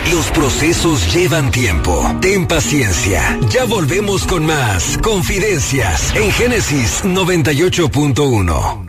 Los procesos llevan tiempo. Ten paciencia. Ya volvemos con más Confidencias en Génesis 98.1.